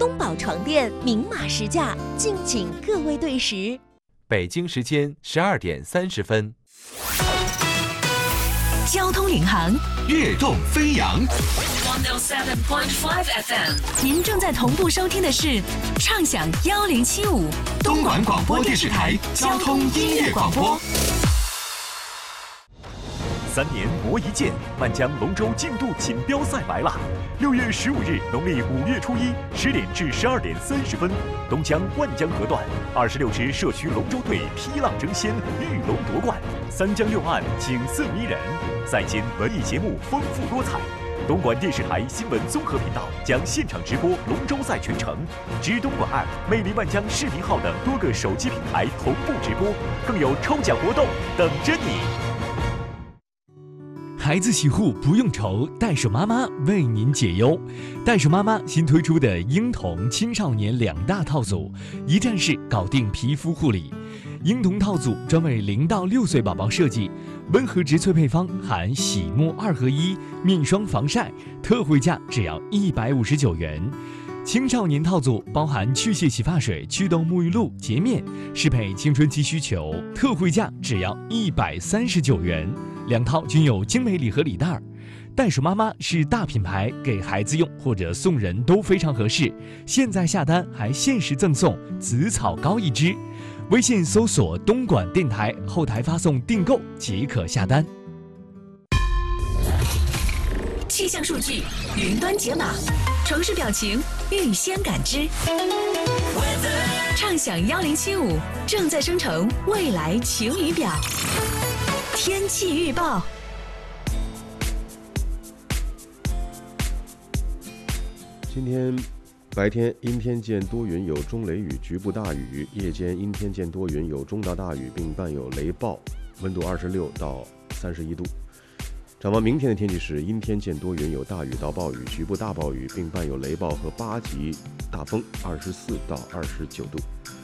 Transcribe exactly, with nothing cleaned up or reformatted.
东宝床垫明码实价，敬请各位对时。 北京时间十二点三十分。 交通领航， 跃动飞扬。 一零七点五 F M， 您正在同步收听的是畅享一零七五东莞广播电视台交通音乐广播。 三年磨一剑，万江龙舟竞渡锦标赛来了！六月十五日，农历五月初一十点至十二点三十分，东江万江河段二十六支社区龙舟队劈浪争先，遇龙夺冠，三江六岸景色迷人，赛间文艺节目丰富多彩。东莞电视台新闻综合频道将现场直播龙舟赛全程，知东莞 App、魅力万江视频号等多个手机平台同步直播，更有抽奖活动等着你。 孩子洗护不用愁，袋鼠妈妈为您解忧。袋鼠妈妈新推出的婴童青少年两大套组，一站式搞定皮肤护理。婴童套组专为零到六岁宝宝设计，温和植萃配方含洗沐二合一、面霜防晒，特惠价只要一百五十九元。青少年套组包含去屑洗发水、祛痘沐浴露、洁面，适配青春期需求，特惠价只要一百三十九元。两套均有精美礼盒礼袋。袋鼠妈妈是大品牌，给孩子用或者送人都非常合适。现在下单还限时赠送紫草膏一支，微信搜索东莞电台，后台发送订购即可下单。 气象数据云端解码，城市表情预先感知。畅享一零七五正在生成未来晴雨表。天气预报。 今天白天阴天见多云，有中雷雨，局部大雨；夜间阴天见多云，有中到大雨，并伴有雷暴，温度二十六到三十一度。展望明天的天气是阴天见多云，有大雨到暴雨，局部大暴雨，并伴有雷暴和八级大风，二十四到二十九度。